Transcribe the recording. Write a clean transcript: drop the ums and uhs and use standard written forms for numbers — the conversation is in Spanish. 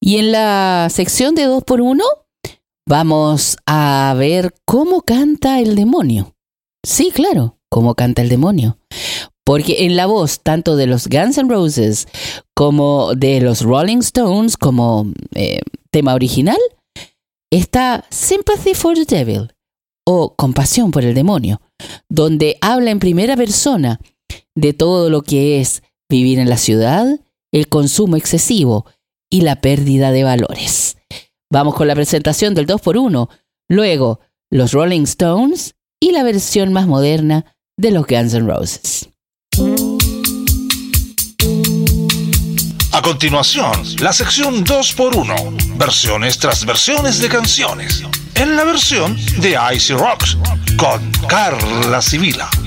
Y en la sección de 2x1 vamos a ver cómo canta el demonio. Sí, claro, cómo canta el demonio. Porque en la voz tanto de los Guns N' Roses como de los Rolling Stones como tema original está Sympathy for the Devil o Compasión por el demonio, donde habla en primera persona de todo lo que es vivir en la ciudad, el consumo excesivo y la pérdida de valores. Vamos con la presentación del 2x1, luego los Rolling Stones y la versión más moderna de los Guns N' Roses. A continuación, la sección 2x1, versiones tras versiones de canciones, en la versión de Icy Rocks, con Carla Sibila.